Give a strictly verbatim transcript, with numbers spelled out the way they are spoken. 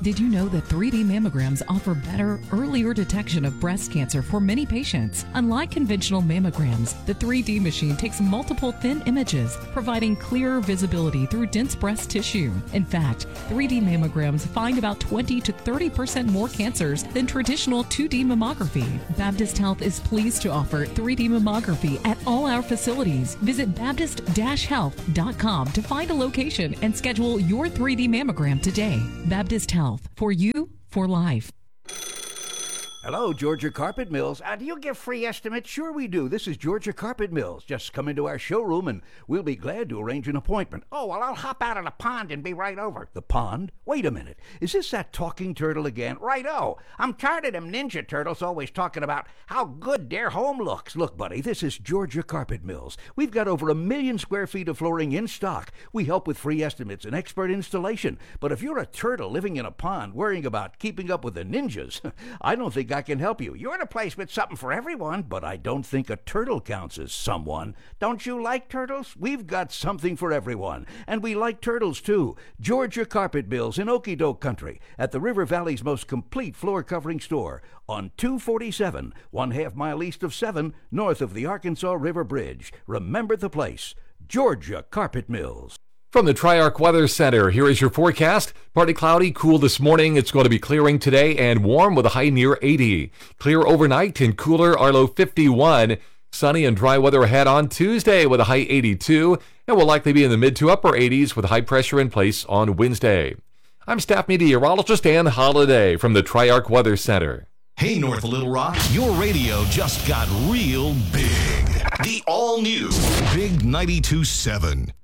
Did you know that three D mammograms offer better, earlier detection of breast cancer for many patients? Unlike conventional mammograms, the three D machine takes multiple thin images, providing clearer visibility through dense breast tissue. In fact, three D mammograms find about twenty to thirty percent more cancers than traditional two D mammography. Baptist Health is pleased to offer three D mammography at all our facilities. Visit baptist dash health dot com to find a location and schedule your three D mammogram today. Baptist Health. For you, for life. Hello, Georgia Carpet Mills. Uh, do you give free estimates? Sure we do. This is Georgia Carpet Mills. Just come into our showroom and we'll be glad to arrange an appointment. Oh, well, I'll hop out of the pond and be right over. The pond? Wait a minute. Is this that talking turtle again? Right-o. I'm tired of them ninja turtles always talking about how good their home looks. Look, buddy, this is Georgia Carpet Mills. We've got over a million square feet of flooring in stock. We help with free estimates and expert installation. But if you're a turtle living in a pond worrying about keeping up with the ninjas, I don't think I can help you. You're in a place with something for everyone, but I don't think a turtle counts as someone. Don't you like turtles? We've got something for everyone, and we like turtles too. Georgia Carpet Mills in Okie-doke Country at the River Valley's most complete floor covering store on two forty-seven, one half mile east of seven, north of the Arkansas River Bridge. Remember the place, Georgia Carpet Mills. From the Tri-Arc Weather Center, here is your forecast. Partly cloudy, cool this morning. It's going to be clearing today and warm with a high near eighty. Clear overnight and cooler, our low fifty-one. Sunny and dry weather ahead on Tuesday with a high eighty-two. And will likely be in the mid to upper eighties with high pressure in place on Wednesday. I'm staff meteorologist Ann Holiday from the Tri-Arc Weather Center. Hey, North Little Rock, your radio just got real big. The all-new Big ninety-two point seven.